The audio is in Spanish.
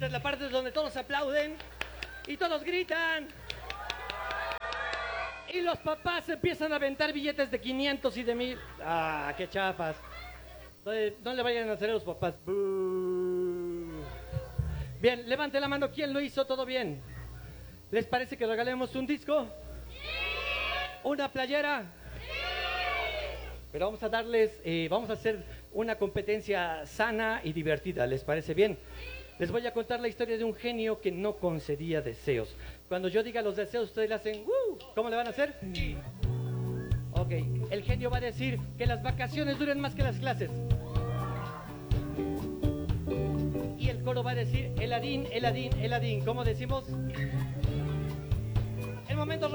Esta es la parte donde todos aplauden y todos gritan. Y los papás empiezan a aventar billetes de 500 y de 1000. ¡Ah, qué chafas! No le vayan a hacer a los papás. ¡Bú! Bien, levante la mano. ¿Quién lo hizo todo bien? ¿Les parece que regalemos un disco? ¿Una playera? Pero vamos a darles, vamos a hacer una competencia sana y divertida. ¿Les parece bien? Les voy a contar la historia de un genio que no concedía deseos. Cuando yo diga los deseos, ustedes le hacen ¿cómo le van a hacer? Ok, el genio va a decir que las vacaciones duren más que las clases. Y el coro va a decir Eladín, Eladín, Eladín. ¿Cómo decimos? El momento